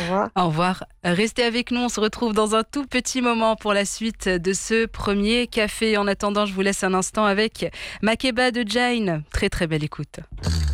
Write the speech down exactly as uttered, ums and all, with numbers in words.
revoir. Au revoir. Restez avec nous, on se retrouve dans un tout petit moment pour la suite de ce premier café. En attendant, je vous laisse un instant avec Makeba de Jane. Très très belle écoute.